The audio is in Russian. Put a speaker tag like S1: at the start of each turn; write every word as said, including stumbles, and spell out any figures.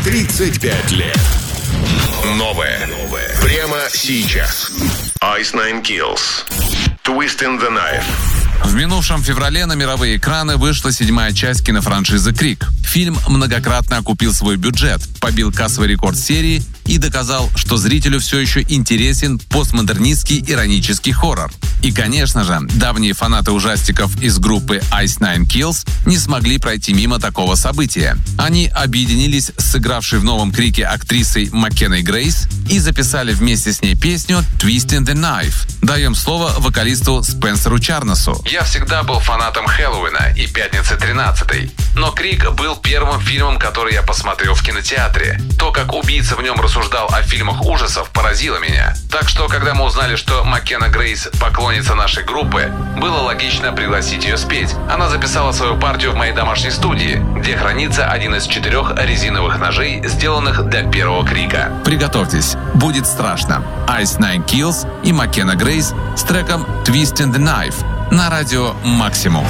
S1: тридцать пять лет. Новое. Новое. Прямо сейчас. Ice Nine Kills. Twisting the Knife.
S2: В минувшем феврале на мировые экраны вышла седьмая часть кинофраншизы «Крик». Фильм многократно окупил свой бюджет, побил кассовый рекорд серии и доказал, что зрителю все еще интересен постмодернистский иронический хоррор. И, конечно же, давние фанаты ужастиков из группы Ice Nine Kills не смогли пройти мимо такого события. Они объединились с сыгравшей в новом «Крике» актрисой Маккеной Грейс и записали вместе с ней песню «Twisting the Knife». Даем слово вокалисту Спенсеру Чарнесу.
S3: Я всегда был фанатом Хэллоуина и Пятницы тринадцатой, но «Крик» был первым фильмом, который я посмотрел в кинотеатре. То, как убийца в нем рассуждал о фильмах ужасов, поразило меня. Так что, когда мы узнали, что Маккена Грейс поклонница нашей группы, было логично пригласить ее спеть. Она записала свою партию в моей домашней студии, где хранится один из четырех резиновых ножей, сделанных для первого «Крика».
S2: Приготовьтесь, будет страшно. Ice Nine Kills и Маккена Грейс с треком «Twisting the Knife» на радио «Максимум».